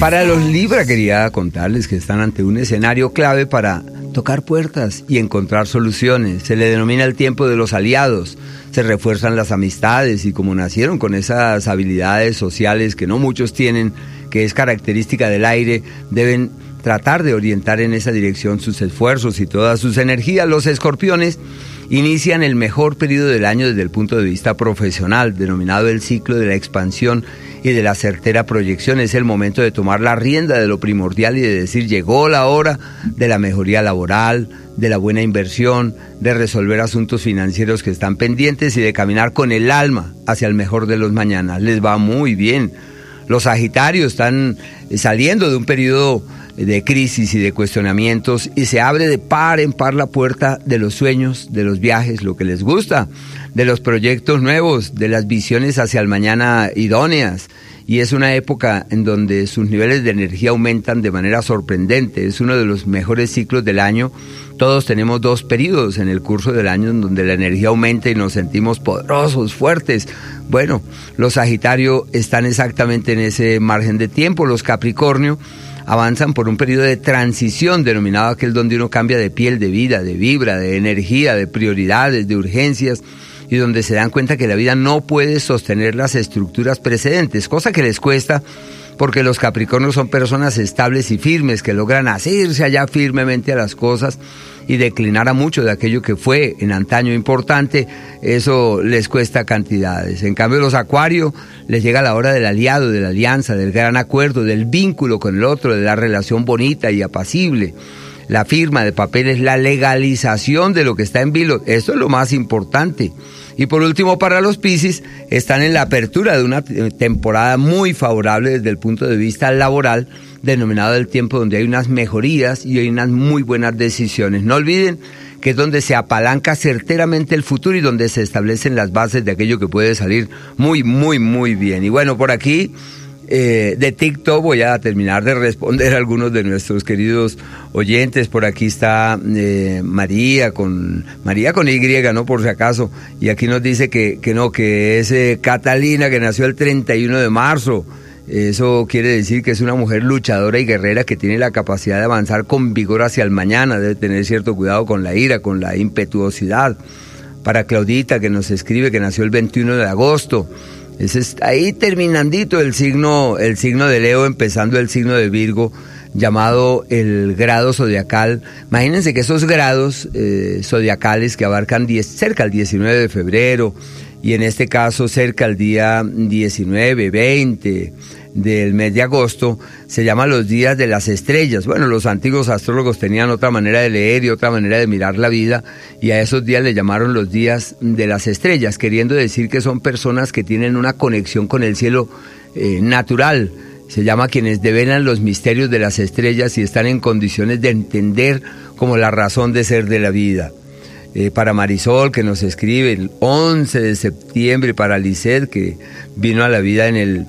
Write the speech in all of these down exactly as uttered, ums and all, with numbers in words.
Para los Libra quería contarles que están ante un escenario clave para tocar puertas y encontrar soluciones. Se le denomina el tiempo de los aliados, se refuerzan las amistades y como nacieron con esas habilidades sociales que no muchos tienen, que es característica del aire, deben tratar de orientar en esa dirección sus esfuerzos y todas sus energías. Los escorpiones inician el mejor periodo del año desde el punto de vista profesional, denominado el ciclo de la expansión y de la certera proyección. Es el momento de tomar la rienda de lo primordial y de decir, llegó la hora de la mejoría laboral, de la buena inversión, de resolver asuntos financieros que están pendientes y de caminar con el alma hacia el mejor de los mañanas. Les va muy bien. Los Sagitarios están saliendo de un periodo de crisis y de cuestionamientos y se abre de par en par la puerta de los sueños, de los viajes, lo que les gusta, de los proyectos nuevos, de las visiones hacia el mañana idóneas. Y es una época en donde sus niveles de energía aumentan de manera sorprendente. Es uno de los mejores ciclos del año. Todos tenemos dos periodos en el curso del año en donde la energía aumenta y nos sentimos poderosos, fuertes. Bueno, los Sagitario están exactamente en ese margen de tiempo. Los Capricornio avanzan por un periodo de transición denominado aquel donde uno cambia de piel, de vida, de vibra, de energía, de prioridades, de urgencias, y donde se dan cuenta que la vida no puede sostener las estructuras precedentes, cosa que les cuesta porque los Capricornios son personas estables y firmes que logran asirse allá firmemente a las cosas y declinar a mucho de aquello que fue en antaño importante. Eso les cuesta cantidades. En cambio, los Acuario les llega la hora del aliado, de la alianza, del gran acuerdo, del vínculo con el otro, de la relación bonita y apacible. La firma de papeles, la legalización de lo que está en vilo, esto es lo más importante. Y por último, para los Piscis, están en la apertura de una temporada muy favorable desde el punto de vista laboral, denominado el tiempo donde hay unas mejorías y hay unas muy buenas decisiones. No olviden que es donde se apalanca certeramente el futuro y donde se establecen las bases de aquello que puede salir muy, muy, muy bien. Y bueno, por aquí eh, de TikTok voy a terminar de responder a algunos de nuestros queridos oyentes. Por aquí está eh, María con María con Y, ¿no? Por si acaso. Y aquí nos dice que, que no, que es eh, Catalina, que nació el treinta y uno de marzo. Eso quiere decir que es una mujer luchadora y guerrera que tiene la capacidad de avanzar con vigor hacia el mañana. Debe tener cierto cuidado con la ira, con la impetuosidad. Para Claudita, que nos escribe que nació el veintiuno de agosto. Ese está ahí terminandito el signo, el signo de Leo, empezando el signo de Virgo, llamado el grado zodiacal. Imagínense que esos grados eh, zodiacales que abarcan diez, cerca al diecinueve de febrero, y en este caso cerca al día diecinueve, veinte del mes de agosto, se llaman los días de las estrellas. Bueno, los antiguos astrólogos tenían otra manera de leer y otra manera de mirar la vida, y a esos días le llamaron los días de las estrellas, queriendo decir que son personas que tienen una conexión con el cielo eh, natural. Se llama quienes develan los misterios de las estrellas y están en condiciones de entender como la razón de ser de la vida. Eh, para Marisol, que nos escribe el once de septiembre, para Lisset, que vino a la vida en el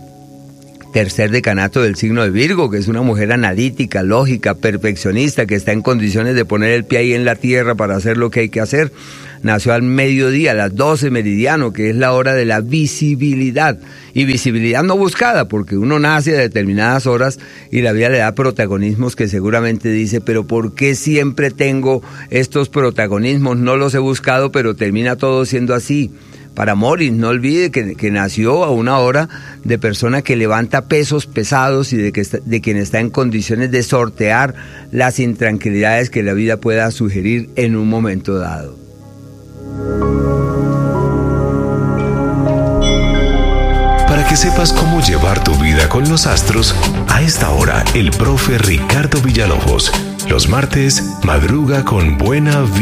tercer decanato del signo de Virgo, que es una mujer analítica, lógica, perfeccionista, que está en condiciones de poner el pie ahí en la tierra para hacer lo que hay que hacer. Nació al mediodía, a las doce meridiano, que es la hora de la visibilidad, y visibilidad no buscada, porque uno nace a determinadas horas y la vida le da protagonismos que seguramente dice, pero ¿por qué siempre tengo estos protagonismos? No los he buscado, pero termina todo siendo así. Para Morris, no olvide que, que nació a una hora de persona que levanta pesos pesados y de, que está, de quien está en condiciones de sortear las intranquilidades que la vida pueda sugerir en un momento dado. Para que sepas cómo llevar tu vida con los astros, a esta hora el profe Ricardo Villalobos. Los martes, madruga con buena vida.